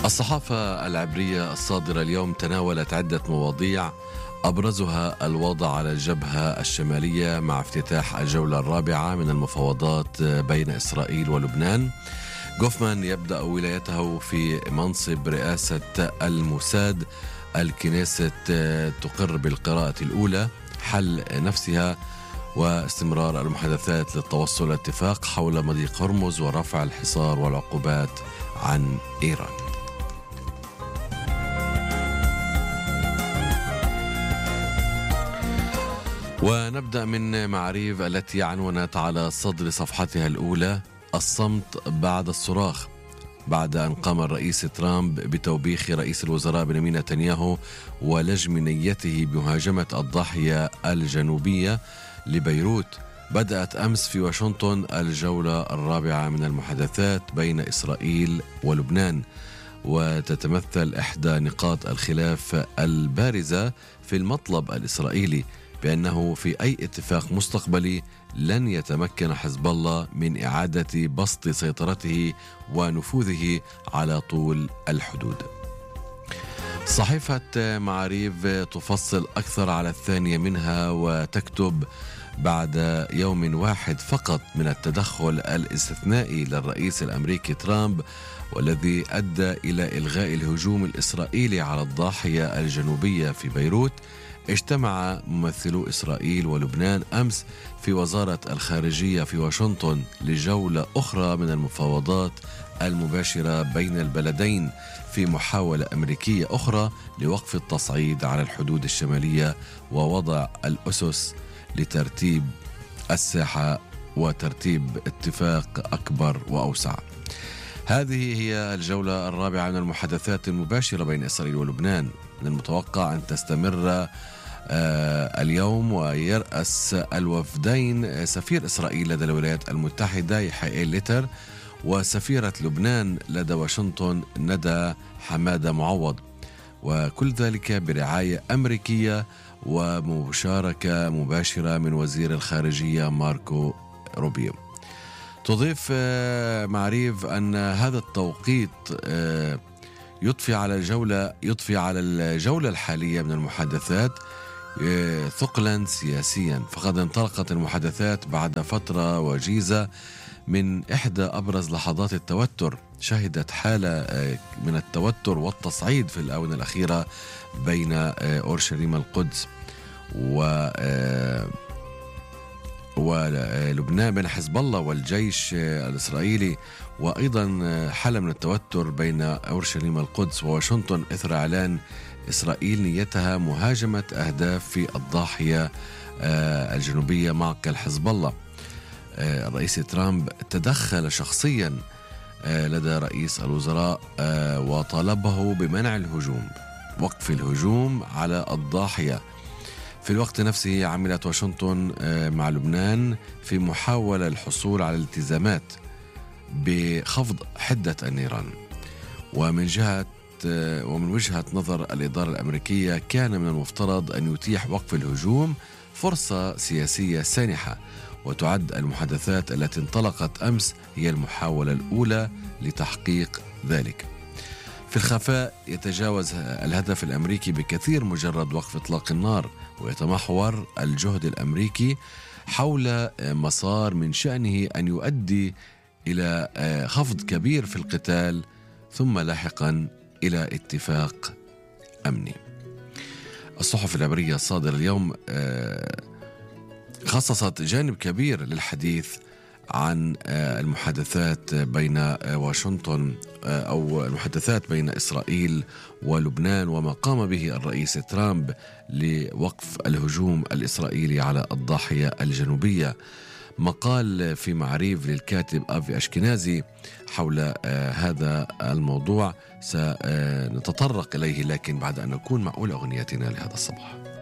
الصحافة العبرية الصادرة اليوم تناولت عدة مواضيع، أبرزها الوضع على الجبهة الشمالية مع افتتاح الجولة الرابعة من المفاوضات بين إسرائيل ولبنان. غوفمان يبدأ ولايته في منصب رئاسة الموساد. الكنيست تقر بالقراءة الأولى حل نفسها واستمرار المحادثات للتوصل لاتفاق حول مضيق هرمز ورفع الحصار والعقوبات عن إيران. ونبدأ من معاريف التي عنونت على صدر صفحتها الأولى: الصمت بعد الصراخ. بعد أن قام الرئيس ترامب بتوبيخ رئيس الوزراء بنيامين نتنياهو ولجم نيته بمهاجمة الضاحية الجنوبية لبيروت، بدأت أمس في واشنطن الجولة الرابعة من المحادثات بين إسرائيل ولبنان، وتتمثل إحدى نقاط الخلاف البارزة في المطلب الإسرائيلي بأنه في أي اتفاق مستقبلي لن يتمكن حزب الله من إعادة بسط سيطرته ونفوذه على طول الحدود. صحيفة معاريف تفصل أكثر على الثانية منها وتكتب: بعد يوم واحد فقط من التدخل الاستثنائي للرئيس الأمريكي ترامب والذي أدى إلى إلغاء الهجوم الإسرائيلي على الضاحية الجنوبية في بيروت، اجتمع ممثلو إسرائيل ولبنان أمس في وزارة الخارجية في واشنطن لجولة أخرى من المفاوضات المباشرة بين البلدين في محاولة أمريكية أخرى لوقف التصعيد على الحدود الشمالية ووضع الأسس لترتيب الساحة وترتيب اتفاق أكبر وأوسع. هذه هي الجولة الرابعة من المحادثات المباشرة بين إسرائيل ولبنان. من المتوقع أن تستمر اليوم، ويرأس الوفدين سفير إسرائيل لدى الولايات المتحدة يحيى ليتر وسفيرة لبنان لدى واشنطن ندى حمادة معوض، وكل ذلك برعاية أمريكية ومشاركة مباشرة من وزير الخارجية ماركو روبيو. تضيف معريف أن هذا التوقيت يضفي على الجولة الحالية من المحادثات ثقلا سياسيا، فقد انطلقت المحادثات بعد فترة وجيزة من إحدى أبرز لحظات التوتر. شهدت حالة من التوتر والتصعيد في الآونة الأخيرة بين أورشليم القدس ولبنان، بين حزب الله والجيش الإسرائيلي، وأيضا حالة من التوتر بين أورشليم القدس وواشنطن إثر إعلان إسرائيل نيتها مهاجمة أهداف في الضاحية الجنوبية معقل حزب الله. الرئيس ترامب تدخل شخصيا لدى رئيس الوزراء وطالبه بمنع الهجوم، وقف الهجوم على الضاحية. في الوقت نفسه عملت واشنطن مع لبنان في محاولة الحصول على الالتزامات بخفض حدة النيران. ومن وجهة نظر الإدارة الأمريكية كان من المفترض أن يتيح وقف الهجوم فرصة سياسية سانحة، وتعد المحادثات التي انطلقت أمس هي المحاولة الأولى لتحقيق ذلك. في الخفاء يتجاوز الهدف الأمريكي بكثير مجرد وقف إطلاق النار، ويتمحور الجهد الأمريكي حول مسار من شأنه أن يؤدي إلى خفض كبير في القتال ثم لاحقا إلى اتفاق أمني. الصحف العبرية الصادرة اليوم خصصت جانب كبير للحديث عن المحادثات بين واشنطن أو المحادثات بين إسرائيل ولبنان وما قام به الرئيس ترامب لوقف الهجوم الإسرائيلي على الضاحية الجنوبية. مقال في معاريف للكاتب أفي أشكنازي حول هذا الموضوع سنتطرق إليه، لكن بعد أن نكون مع أولى أغنياتنا لهذا الصباح.